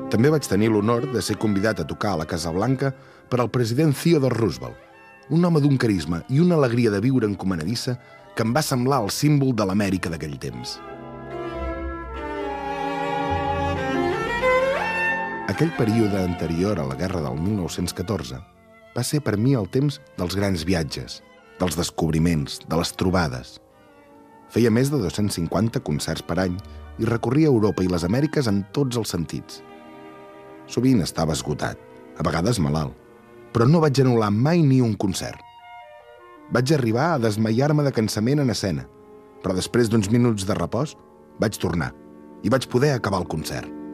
També vaig tenir l'honor de ser convidat a tocar a la Casa Blanca per al president Theodore Roosevelt, un home d'un carisma i una alegria de viure encomanadissa que em va semblar el símbol de l'Amèrica d'aquell temps. Aquell període anterior a la guerra del 1914 va ser per mi el temps dels grans viatges, dels descobriments, de les trobades. Feia més de 250 concerts per any i recorria Europa i les Amèriques en tots els sentits. Sovint estava esgotat, a vegades malalt, però no vaig anul·lar mai ni un concert. Vaig arribar a desmaiar-me de cansament en escena, però després d'uns minuts de repòs vaig tornar i vaig poder acabar el concert.